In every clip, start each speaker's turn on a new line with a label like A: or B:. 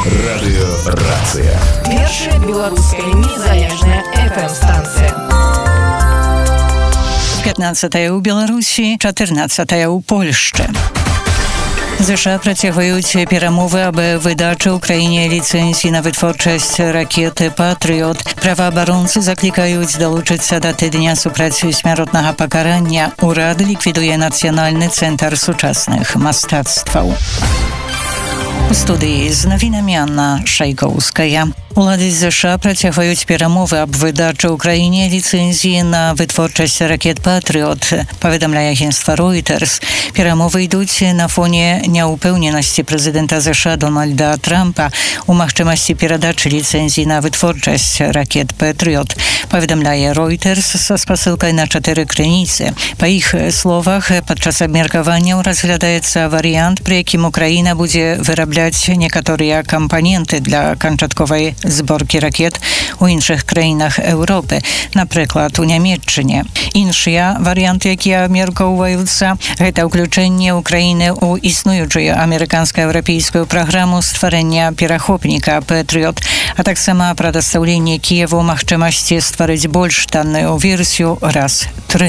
A: Радыёрацыя.
B: Першая беларуская незалежная FM-станція.
C: 15 у Беларусі, 14 у Польшчы. США працягваюць перамовы аб выдачы ў краіне ліцэнзій на вытворчасць ракеты «Патрыёт». Праваабаронцы заклікаюць далучыцца да тыдня супраць смяротнага пакарання. Урад ліквідуе Нацыянальны цэнтр сучасных мастацтваў. У студыі з навінамі Анна Шайкоўская. Улады США працягваюць перамовы аб выдачы ў краіне ліцэнзіі на вытворчасць ракет «Патрыёт», паведамляе агенцтва Reuters. Перамовы ідуць на фоне няўпэўненасці прэзідэнта США Дональда Трампа у магчымасці перадачы ліцэнзій на вытворчасць ракет «Патрыёт», паведамляе Reuters са спасылкай на 4 крыніцы. Па іх словах, падчас абмеркаванняў разглядаецца варыянт, пры якім Украіна будзе вырабляць некаторыя кампаненты для канчатковай зборкі ракет у іншых краінах Еўропы, напрыклад, у Нямецчыне. Іншыя варыянты, якія абмеркоўваюцца, гэта ўключэнне Украіны ў існуючую амерыканска-еўрапейскую праграму стварэння перахопніка «Патрыёт», а таксама прадастаўленне Кіеву магчымасці стварыць больш танную версію раз-3.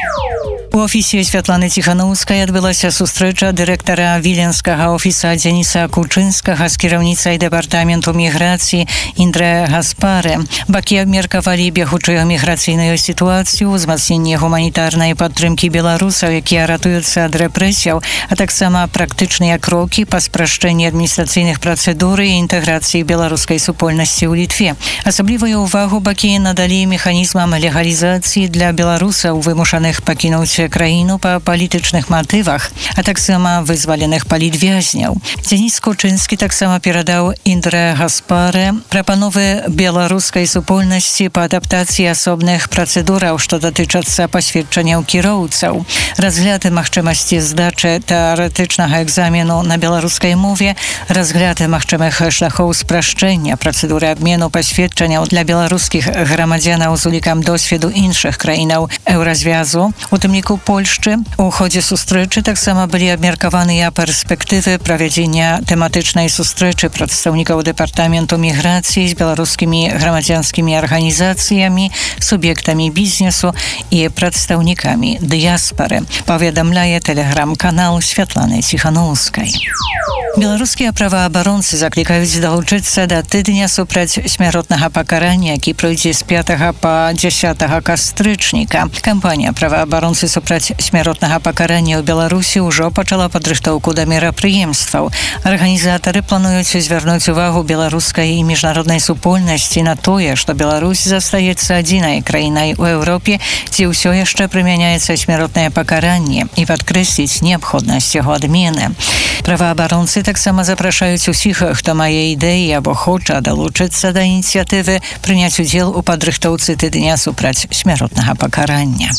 C: У офісе Святланы Ціханаўскай адбылася сустрэча дырэктара віленскага офіса Дзяніса Кучынскага з кіраўніцай дэпартаменту міграцыі Індре Гаспары. Бакі абмеркавалі бягучую міграцыйную сітуацыю, узмацненне гуманітарнай падтрымкі беларусаў, якія ратуюцца ад рэпрэсіяў, а таксама практычныя крокі па спрашчэнні адміністрацыйных працэдур і інтэграцыі беларускай супольнасці ў Літве. Асаблівую ўвагу бакі надалі механізмам легалізацыі для беларусаў, вымушаных пакінуць краіну па палітычных матывах, а таксама вызваленых палітвязняў. Дзяніс Кучынскі таксама перадаў Індре Гаспары прапановы беларускай супольнасці па адаптацыі асобных працэдураў, што датычацца пасведчанняў кіроўцаў, разгляд магчымасці здачы тэарэтычнага экзамену на беларускай мове, разгляд магчымых шляхоў спрашчэння працэдуры абмену пасведчанняў для беларускіх грамадзянаў з улікам досведу іншых краінаў Еўразвязу, у тым ліку Польшчы. У ходзе сустрэчы таксама былі абмеркаваныя перспектывы правядзення тэматычнай сустрэчы прадстаўнікаў дэпартаменту міграцыі з беларускімі грамадзянскімі арганізацыямі, суб'ектамі бізнесу і прадстаўнікамі дыяспары, паведамляе тэлеграм-канал Святланы Ціханаўскай. Беларускія праваабаронцы заклікаюць далучыцца да тыдня супраць смяротнага пакарання, які пройдзе з 5 па 10 кастрычніка. Кампанія праваабаронцы супраць смяротнага пакарання ў Беларусі ўжо пачала падрыхтоўку да мерапрыемстваў. Арганізатары плануюць звярнуць увагу беларускай і міжнароднай супольнасці на тое, што Беларусь застаецца адзінай краінай у Еўропе, дзе ўсё яшчэ прымяняецца смяротнае пакаранне, і падкрэсліць неабходнасць яго адмены. Праваабаронцы таксама запрашаюць усіх, хто мае ідэі або хоча далучыцца да ініцыятывы, прыняць удзел у падрыхтоўцы тыдня супраць смяротнага пакарання.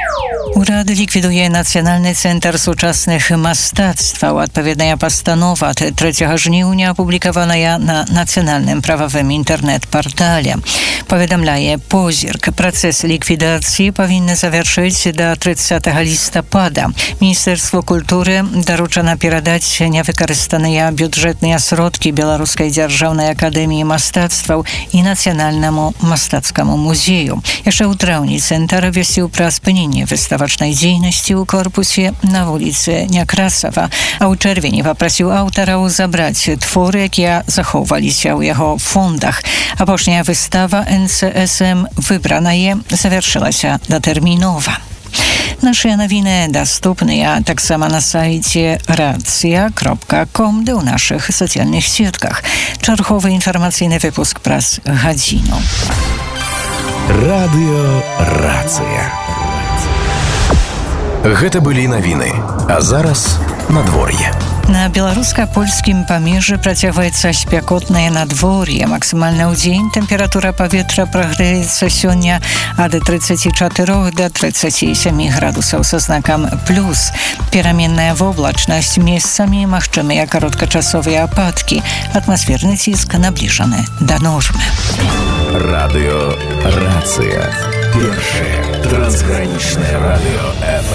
C: Урад ліквідуе Нацыянальны цэнтр сучасных мастацтваў. Адпаведная пастанова 3 жніўня апублікаваная на нацыянальным прававым інтэрнэт-партале. Паведамляе Позірк. Працэс ліквідацыі павінны завяршыць да 30 лістапада. Міністэрству культуры даручана перадаць невыкарыстаныя бюджэтныя сродкі Беларускай дзяржаўнай акадэміі мастацтваў і Нацыянальнаму мастацкаму музею. Яшчэ ў траўні цэнтр абвясціў пра спыненне выставачнай дзейнасці ў корпусе на вуліцы Някрасава, а ў чэрвені папрасіў аўтараў забраць творы, якія захоўваліся ў яго фондах. Апошняя выстава НЦСМ «Выбранае» завяршылася датэрмінова. Нашыя навіны даступныя таксама на сайце racja.com, ды ў нашых сацыяльных сетках. Чарговы інфармацыйны выпуск праз гадзіну.
A: Радыёрацыя. Гэта былі навіны, а зараз надвор'е.
C: На беларуска-польскім памежжы працягваецца спякотнае надвор'е. Максімальна ў дзень тэмпература паветра прагрэецца сёння ад 34 да 37 градусаў са знакам плюс. Пераменная воблачнасць, месцамі магчымыя кароткачасовыя ападкі. Атмасферны ціск набліжаны да нормы.
A: Радыёрацыя. Першае трансгранічнае радыё